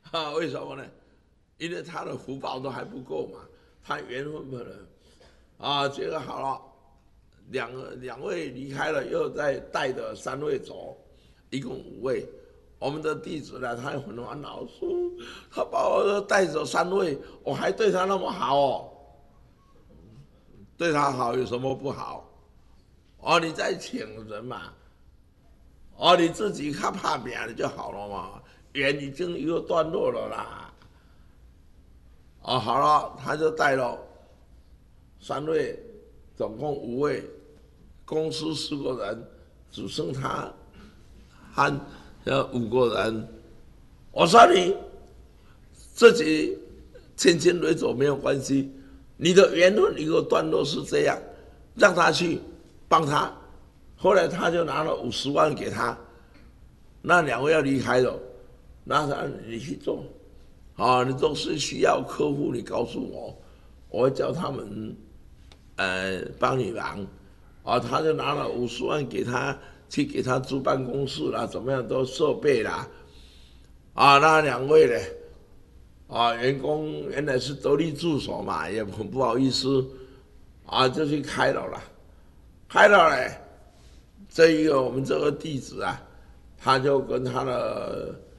啊，为什么呢？因为他的福报都还不够嘛，他缘分不能啊。结果好了，两位离开了，又再带着三位走，一共5位。我们的弟子呢，他很烦恼，说他把我带走三位，我还对他那么好哦，对他好有什么不好？哦，你再请人嘛，哦，你自己看怕别人就好了嘛，缘已经一个段落了啦。哦，好了，他就带了三位，总共5位，公司4个人，只剩他和这5个人。我说你自己轻轻雷走没有关系，你的言论一个段落是这样，让他去帮他。后来他就拿了50万给他，那2位要离开了，那他你去做，啊，你都是需要客户，你告诉我，我会叫他们帮你忙，啊，他就拿了50万给他，去给他租办公室啦，怎么样都设备啦，啊，那2位呢，啊，员工原来是得力助手嘛，也很不好意思，啊，就去开了啦，开了嘞，这一个我们这个弟子啊，他就跟他的